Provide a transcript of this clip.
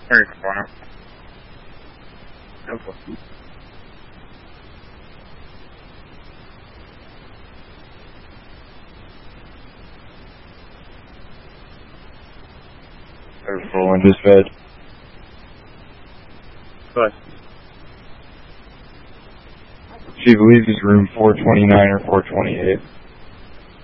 Very corner. Okay. They're full in this bed. Good. She believes it's room 429 or 428.